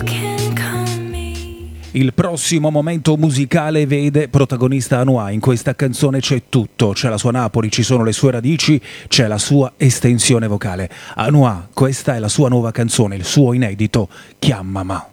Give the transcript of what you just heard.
Il prossimo momento musicale vede protagonista Anouar. In questa canzone c'è tutto, c'è la sua Napoli, ci sono le sue radici, c'è la sua estensione vocale. Anouar, questa è la sua nuova canzone, il suo inedito Chiamama.